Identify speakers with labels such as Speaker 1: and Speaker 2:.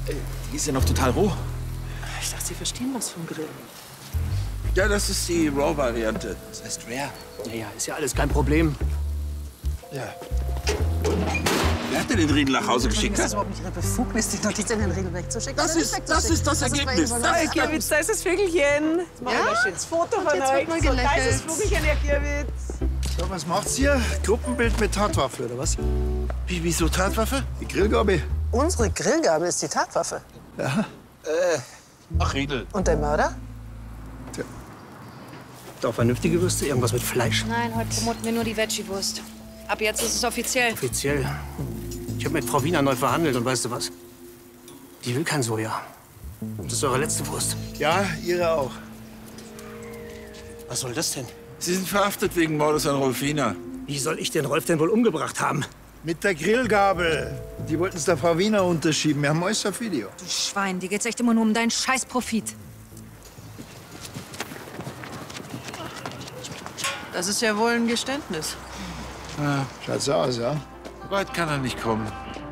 Speaker 1: Die ist ja noch total roh.
Speaker 2: Ich dachte, Sie verstehen was vom Grillen.
Speaker 1: Ja, das ist die Raw-Variante. Das heißt Rare.
Speaker 2: Naja, ist ja alles kein Problem.
Speaker 1: Ja. Wer hat denn den Riedel nach Hause geschickt?
Speaker 3: Das ist überhaupt nicht Ihre Befugnis, die Notiz in den Riegel wegzuschicken.
Speaker 1: Das ist das Ergebnis.
Speaker 4: Herr Gierwitz, da ist das Vögelchen. Jetzt machen wir ein schönes Foto von euch. So, da ist das Vögelchen, Herr Gierwitz.
Speaker 5: So, was macht's hier? Gruppenbild mit Tatwaffe, oder was?
Speaker 1: Wieso Tatwaffe?
Speaker 5: Die Grillgabel.
Speaker 3: Unsere Grillgabel ist die Tatwaffe.
Speaker 5: Ja.
Speaker 1: Ach, Riedel.
Speaker 3: Und der Mörder?
Speaker 2: Doch vernünftige Würste, irgendwas mit Fleisch.
Speaker 6: Nein, heute promoten wir nur die Veggie-Wurst. Ab jetzt ist es offiziell.
Speaker 2: Offiziell. Ich habe mit Frau Wiener neu verhandelt und weißt du was? Die will kein Soja. Das ist eure letzte Wurst.
Speaker 5: Ja, Ihre auch.
Speaker 2: Was soll das denn?
Speaker 1: Sie sind verhaftet wegen Mordes an Rolf Wiener.
Speaker 2: Wie soll ich den Rolf denn wohl umgebracht haben?
Speaker 5: Mit der Grillgabel. Die wollten es der Frau Wiener unterschieben. Wir haben alles auf Video.
Speaker 6: Du Schwein, dir geht's echt immer nur um deinen Scheißprofit.
Speaker 4: Das ist ja wohl ein Geständnis.
Speaker 5: Schaut so aus, ja?
Speaker 1: Weit kann er nicht kommen.